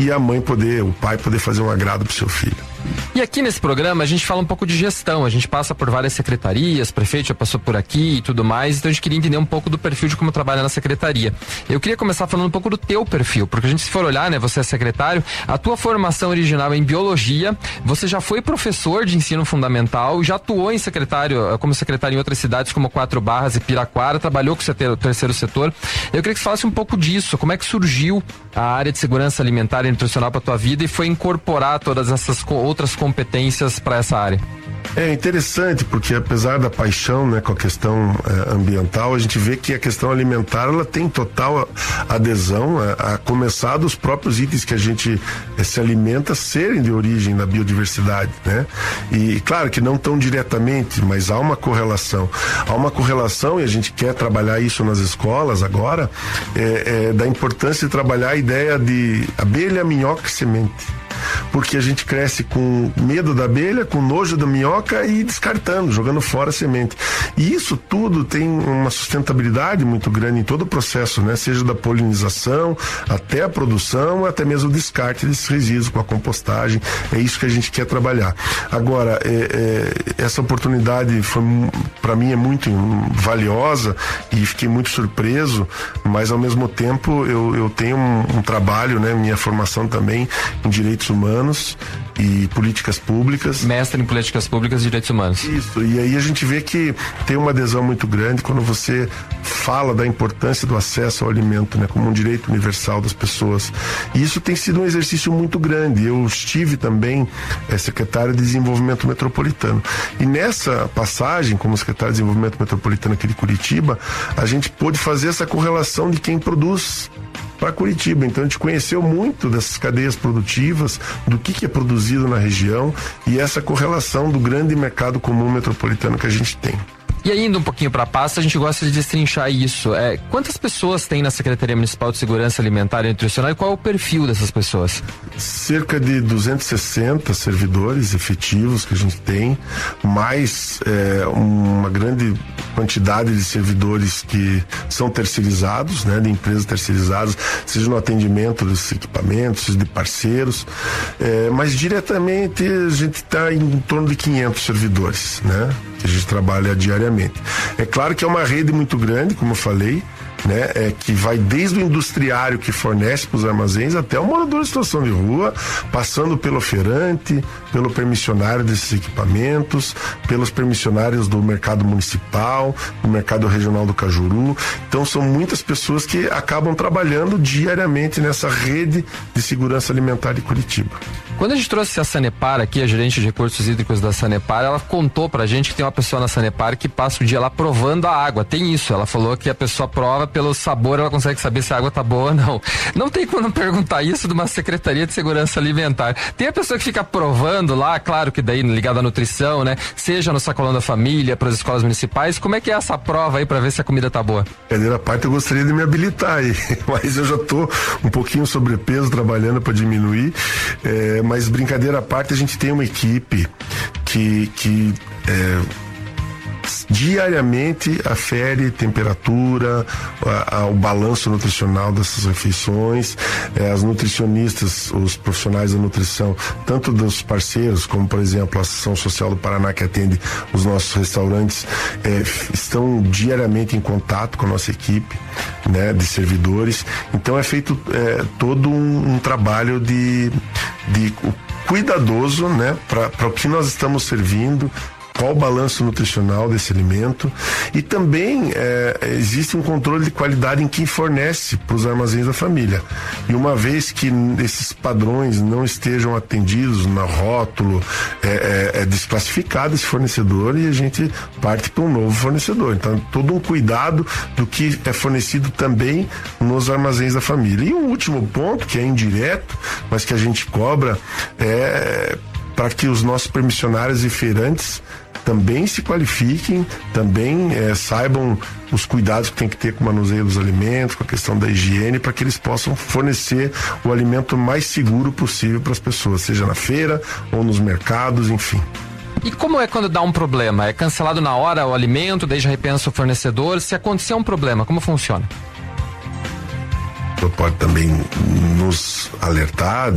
e o pai poder fazer um agrado pro seu filho. E aqui nesse programa a gente fala um pouco de gestão, a gente passa por várias secretarias, prefeito já passou por aqui e tudo mais, então a gente queria entender um pouco do perfil de como trabalha na secretaria. Eu queria começar falando um pouco do teu perfil, porque a gente, se for olhar, né, você é secretário, a tua formação original é em biologia, você já foi professor de ensino fundamental, já atuou como secretário em outras cidades como Quatro Barras e Piraquara, trabalhou com o terceiro setor. Eu queria que você falasse um pouco disso, como é que surgiu a área de segurança alimentar e nutricional para tua vida e foi incorporar todas essas outras competências para essa área? É interessante porque apesar da paixão, né, com a questão ambiental, a gente vê que a questão alimentar ela tem total adesão a começar dos próprios itens que a gente se alimenta serem de origem da biodiversidade, né? E claro que não tão diretamente, mas há uma correlação. E a gente quer trabalhar isso nas escolas agora, da importância de trabalhar a ideia de abelha, minhoca e semente. Porque a gente cresce com medo da abelha, com nojo da minhoca e descartando, jogando fora a semente. E isso tudo tem uma sustentabilidade muito grande em todo o processo, né? Seja da polinização, até a produção, até mesmo o descarte desses resíduos com a compostagem. É isso que a gente quer trabalhar. Agora, essa oportunidade para mim é muito valiosa e fiquei muito surpreso, mas ao mesmo tempo eu tenho um trabalho, né? Minha formação também em direitos humanos e políticas públicas. Mestre em políticas públicas e direitos humanos. Isso, e aí a gente vê que tem uma adesão muito grande quando você fala da importância do acesso ao alimento, né, como um direito universal das pessoas. E isso tem sido um exercício muito grande. Eu estive também secretário de Desenvolvimento Metropolitano. E nessa passagem, como secretário de Desenvolvimento Metropolitano aqui de Curitiba, a gente pôde fazer essa correlação de quem produz para Curitiba. Então a gente conheceu muito dessas cadeias produtivas, do que é produzido na região e essa correlação do grande mercado comum metropolitano que a gente tem. E aí, indo um pouquinho para a pasta, a gente gosta de destrinchar isso. Quantas pessoas tem na Secretaria Municipal de Segurança Alimentar e Nutricional e qual é o perfil dessas pessoas? Cerca de 260 servidores efetivos que a gente tem, mais uma grande quantidade de servidores que são terceirizados, né, de empresas terceirizadas, seja no atendimento dos equipamentos, seja de parceiros, mas diretamente a gente está em torno de 500 servidores, né, que a gente trabalha diariamente. É claro que é uma rede muito grande, como eu falei, né, que vai desde o industriário que fornece para os armazéns até o morador em situação de rua, passando pelo oferante, pelo permissionário desses equipamentos, pelos permissionários do mercado municipal, do mercado regional do Cajuru. Então são muitas pessoas que acabam trabalhando diariamente nessa rede de segurança alimentar de Curitiba. Quando a gente trouxe a Sanepar aqui, a gerente de recursos hídricos da Sanepar, ela contou pra gente que tem uma pessoa na Sanepar que passa o dia lá provando a água. Tem isso, ela falou que a pessoa prova pelo sabor, ela consegue saber se a água tá boa ou não. Não tem como perguntar isso de uma Secretaria de Segurança Alimentar. Tem a pessoa que fica provando lá, claro que daí ligado à nutrição, né? Seja no Sacolão da Família, para as escolas municipais. Como é que é essa prova aí pra ver se a comida tá boa? Primeira parte eu gostaria de me habilitar aí, mas eu já tô um pouquinho sobrepeso trabalhando para diminuir, mas brincadeira à parte, a gente tem uma equipe que diariamente afere temperatura, o balanço nutricional dessas refeições, as nutricionistas, os profissionais da nutrição, tanto dos parceiros, como por exemplo a Ação Social do Paraná, que atende os nossos restaurantes, estão diariamente em contato com a nossa equipe, né, de servidores. Então é feito todo um trabalho de cuidadoso, né, para o que nós estamos servindo, qual o balanço nutricional desse alimento, e também existe um controle de qualidade em quem fornece para os armazéns da família. E uma vez que esses padrões não estejam atendidos no rótulo, é desclassificado esse fornecedor e a gente parte para um novo fornecedor. Então, todo um cuidado do que é fornecido também nos armazéns da família. E um último ponto, que é indireto, mas que a gente cobra, para que os nossos permissionários e feirantes também se qualifiquem, também saibam os cuidados que tem que ter com o manuseio dos alimentos, com a questão da higiene, para que eles possam fornecer o alimento mais seguro possível para as pessoas, seja na feira ou nos mercados, enfim. E como é quando dá um problema? É cancelado na hora o alimento, daí já repensa o fornecedor? Se acontecer um problema, como funciona? Pode também nos alertar